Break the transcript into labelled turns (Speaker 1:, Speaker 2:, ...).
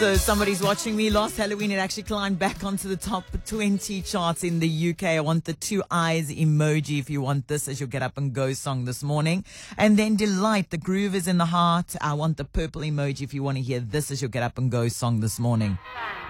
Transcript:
Speaker 1: So somebody's watching me. Last Halloween, it actually climbed back onto the top 20 charts in the UK. I want the 2 eyes emoji if you want this as your Get Up and Go song this morning. And then Delight, the groove is in the heart. I want the purple emoji if you want to hear this as your Get Up and Go song this morning.